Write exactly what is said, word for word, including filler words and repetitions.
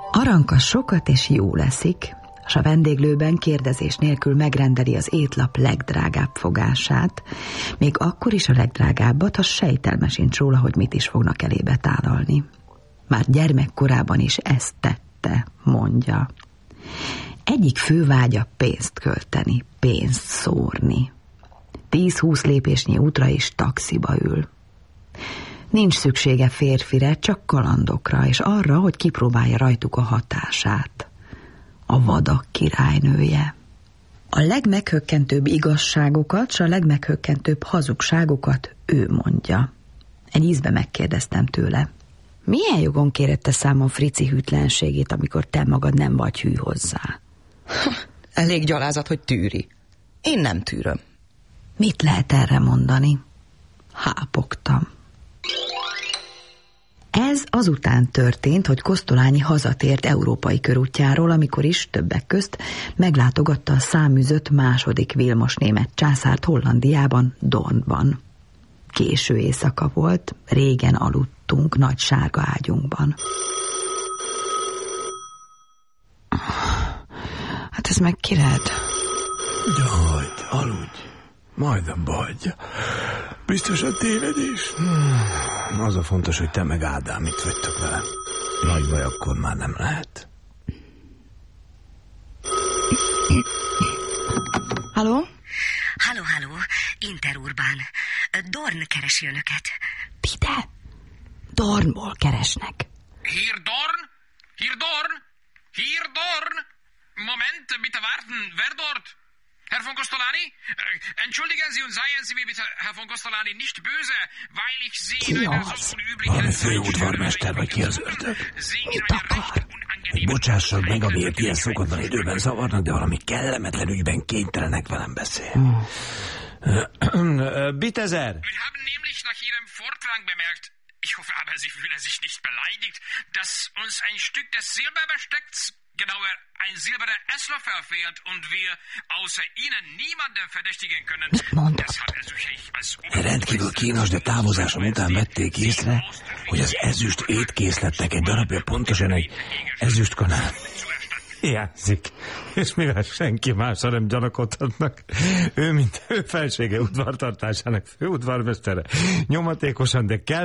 Aranka sokat és jó leszik, s a vendéglőben kérdezés nélkül megrendeli az étlap legdrágább fogását, még akkor is a legdrágábbat, ha sejtelme sincs róla, hogy mit is fognak elébe tálalni. Már gyermekkorában is ezt tette, mondja. Egyik fő vágya pénzt költeni, pénzt szórni. Tíz-húsz lépésnyi útra is taxiba ül. Nincs szüksége férfire, csak kalandokra, és arra, hogy kipróbálja rajtuk a hatását. A vadak királynője. A legmeghökkentőbb igazságokat, s a legmeghökkentőbb hazugságokat ő mondja. Egy ízbe megkérdeztem tőle. Milyen jogon kéred te számon Frici hűtlenségét, amikor te magad nem vagy hű hozzá? Elég gyalázat, hogy tűri. Én nem tűröm. Mit lehet erre mondani? Hápogtam. Ez azután történt, hogy Kosztolányi hazatért európai körútjáról, amikor is többek közt meglátogatta a száműzött második Vilmos német császárt Hollandiában, Dornban. Késő éjszaka volt, régen aludtunk nagy sárga ágyunkban. Hát ez meg ki lehet? Gyajt, aludj, majd abba hagyja. Biztos a tévedés? Hmm, az a fontos, hogy te meg Ádám itt vagytok vele. Nagy baj akkor már nem lehet. Halló? Halló, halló, Interurbán. Dorn keresi önöket. Pide? Dornból keresnek. Hier Dorn? Hier Dorn? Hier Dorn? Moment, bitte warten. Wer dort? Herr von Kostolany? Entschuldigen Sie und seien Sie mir bitte, Herr von Kostolany, nicht böse, weil ich Sie in einer so unüblichen... Valami főudvarmester vagy ki az ördög? Mit akar? Bocsássad meg, amiért ilyen szokatlan időben zavarnak, de valami kellemetlen ügyben kénytelenek velem beszélni. Bitezer! Wir haben nämlich nach Ihrem Vortrag bemerkt, ich hoffe aber, Sie fühlen sich nicht beleidigt, dass uns ein Stück des Silberbesticks, genauer ein silberner Esslöffel fehlt und wir außer Ihnen niemanden verdächtigen können. Mit mondod? Rendkívül kínos, de távozásom után vették észre, hogy az ezüst étkészletnek egy darabja pontosan egy ezüst kanál. Hiányzik, és mivel senki másra nem gyanakodhatnak, ő, mint ő felsége udvartartásának főudvarmestere, nyomatékosan, de kell